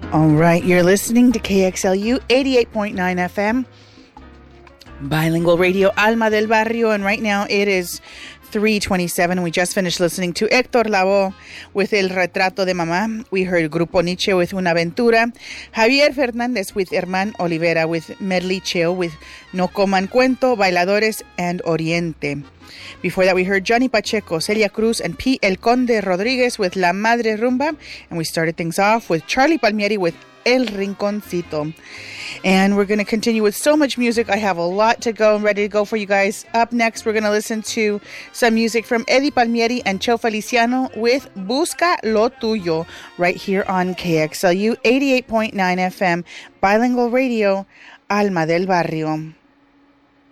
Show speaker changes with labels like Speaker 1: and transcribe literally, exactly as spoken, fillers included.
Speaker 1: All right, you're listening to K X L U eighty-eight point nine F M, bilingual radio Alma del Barrio, and right now it is three twenty-seven. We just finished listening to Héctor Lavoe with El Retrato de Mamá. We heard Grupo Nietzsche with Una Aventura, Javier Fernández with Herman Olivera, with Medley Cheo with No Coman Cuento, Bailadores, and Oriente. Before that, we heard Johnny Pacheco, Celia Cruz, and P. El Conde Rodriguez with La Madre Rumba. And we started things off with Charlie Palmieri with El Rinconcito. And we're going to continue with so much music. I have a lot to go and ready to go for you guys. Up next, we're going to listen to some music from Eddie Palmieri and Cho Feliciano with Busca Lo Tuyo right here on K X L U eighty-eight point nine F M, bilingual radio, Alma del Barrio.